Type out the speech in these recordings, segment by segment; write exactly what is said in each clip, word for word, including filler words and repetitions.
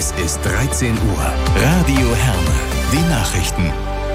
Es ist dreizehn Uhr. Radio Herne. Die Nachrichten.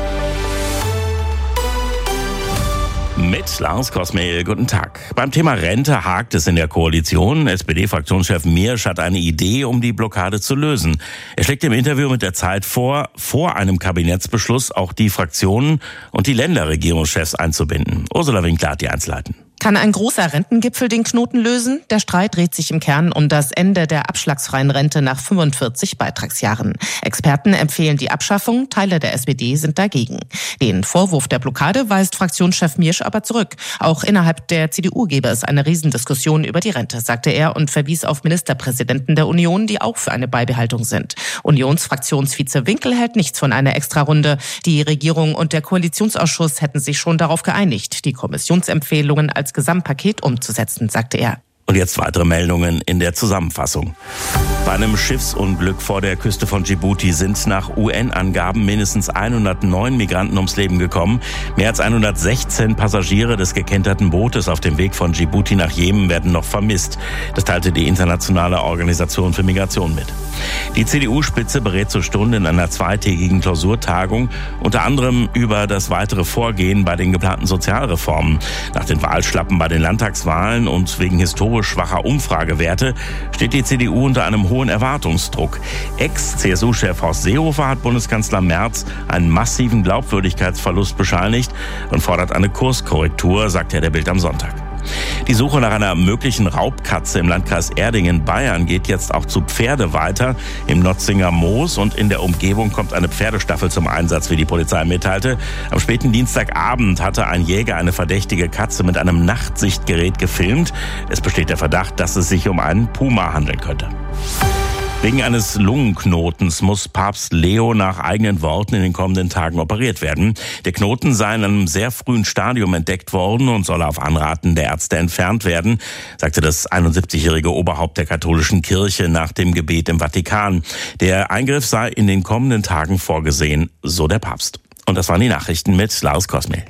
Mit Lars Kosmehl, guten Tag. Beim Thema Rente hakt es in der Koalition. S P D-Fraktionschef Miersch hat eine Idee, um die Blockade zu lösen. Er schlägt im Interview mit der Zeit vor, vor einem Kabinettsbeschluss auch die Fraktionen und die Länderregierungschefs einzubinden. Ursula Winkler hat die Einzelheiten. Kann ein großer Rentengipfel den Knoten lösen? Der Streit dreht sich im Kern um das Ende der abschlagsfreien Rente nach fünfundvierzig Beitragsjahren. Experten empfehlen die Abschaffung, Teile der S P D sind dagegen. Den Vorwurf der Blockade weist Fraktionschef Miersch aber zurück. Auch innerhalb der C D U gebe es eine Riesendiskussion über die Rente, sagte er und verwies auf Ministerpräsidenten der Union, die auch für eine Beibehaltung sind. Unionsfraktionsvize Winkel hält nichts von einer Extrarunde. Die Regierung und der Koalitionsausschuss hätten sich schon darauf geeinigt, die Kommissionsempfehlungen als Gesamtpaket umzusetzen, sagte er. Und jetzt weitere Meldungen in der Zusammenfassung. Bei einem Schiffsunglück vor der Küste von Djibouti sind nach U N-Angaben mindestens hundertneun Migranten ums Leben gekommen. Mehr als hundertsechzehn Passagiere des gekenterten Bootes auf dem Weg von Djibouti nach Jemen werden noch vermisst. Das teilte die Internationale Organisation für Migration mit. Die C D U-Spitze berät zur Stunde in einer zweitägigen Klausurtagung unter anderem über das weitere Vorgehen bei den geplanten Sozialreformen. Nach den Wahlschlappen bei den Landtagswahlen und wegen historisch schwacher Umfragewerte steht die C D U unter einem hohen Erwartungsdruck. Ex-C S U-Chef Horst Seehofer hat Bundeskanzler Merz einen massiven Glaubwürdigkeitsverlust bescheinigt und fordert eine Kurskorrektur, sagt er der Bild am Sonntag. Die Suche nach einer möglichen Raubkatze im Landkreis Erdingen, Bayern, geht jetzt auch zu Pferde weiter. Im Notzinger Moos und in der Umgebung kommt eine Pferdestaffel zum Einsatz, wie die Polizei mitteilte. Am späten Dienstagabend hatte ein Jäger eine verdächtige Katze mit einem Nachtsichtgerät gefilmt. Es besteht der Verdacht, dass es sich um einen Puma handeln könnte. Wegen eines Lungenknotens muss Papst Leo nach eigenen Worten in den kommenden Tagen operiert werden. Der Knoten sei in einem sehr frühen Stadium entdeckt worden und solle auf Anraten der Ärzte entfernt werden, sagte das einundsiebzigjährige Oberhaupt der katholischen Kirche nach dem Gebet im Vatikan. Der Eingriff sei in den kommenden Tagen vorgesehen, so der Papst. Und das waren die Nachrichten mit Lars Kosmehl.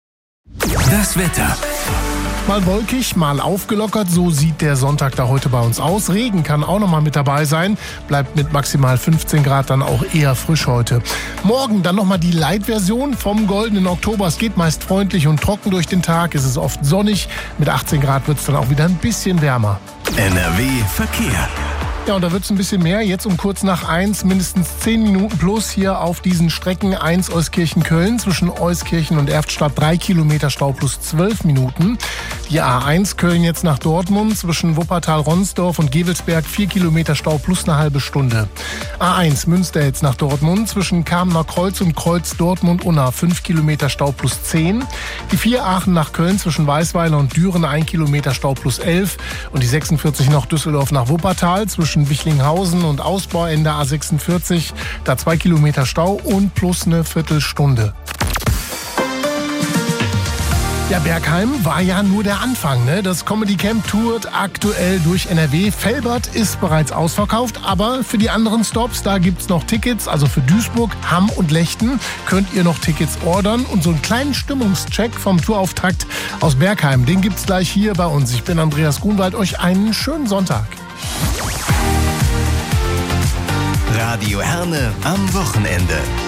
Das Wetter. Mal wolkig, mal aufgelockert, so sieht der Sonntag da heute bei uns aus. Regen kann auch noch mal mit dabei sein, bleibt mit maximal fünfzehn Grad dann auch eher frisch heute. Morgen dann noch mal die Light-Version vom goldenen Oktober. Es geht meist freundlich und trocken durch den Tag, es ist oft sonnig. Mit achtzehn Grad wird es dann auch wieder ein bisschen wärmer. N R W Verkehr. Ja, und da wird es ein bisschen mehr. Jetzt um kurz nach eins, mindestens zehn Minuten plus hier auf diesen Strecken. eins Euskirchen-Köln zwischen Euskirchen und Erftstadt drei Kilometer Stau plus zwölf Minuten. Die A eins Köln jetzt nach Dortmund zwischen Wuppertal-Ronsdorf und Gevelsberg vier Kilometer Stau plus eine halbe Stunde. A eins Münster jetzt nach Dortmund zwischen Kamener Kreuz und Kreuz Dortmund-Unna fünf Kilometer Stau plus zehn. Die vier Aachen nach Köln zwischen Weißweiler und Düren ein Kilometer Stau plus elf. Und die sechsundvierzig noch Düsseldorf nach Wuppertal zwischen Wichlinghausen und Ausbauende A sechsundvierzig, da zwei Kilometer Stau und plus eine Viertelstunde. Ja, Bergheim war ja nur der Anfang, ne? Das Comedy Camp tourt aktuell durch N R W. Velbert ist bereits ausverkauft, aber für die anderen Stops, da gibt's noch Tickets. Also für Duisburg, Hamm und Lechten könnt ihr noch Tickets ordern. Und so einen kleinen Stimmungscheck vom Tourauftakt aus Bergheim, den gibt's gleich hier bei uns. Ich bin Andreas Grunwald, euch einen schönen Sonntag. Radio Herne am Wochenende.